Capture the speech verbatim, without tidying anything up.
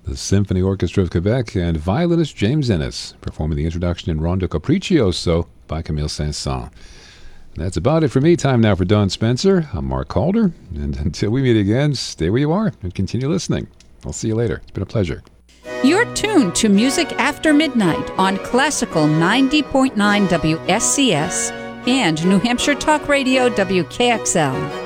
the Symphony Orchestra of Quebec, and violinist James Innes performing the introduction in Rondo Capriccioso by Camille Saint-Saëns. That's about it for me. Time now for Don Spencer. I'm Mark Calder, and until we meet again, stay where you are and continue listening. I'll see you later. It's been a pleasure. You're tuned to Music After Midnight on Classical ninety point nine W S C S and New Hampshire Talk Radio W K X L.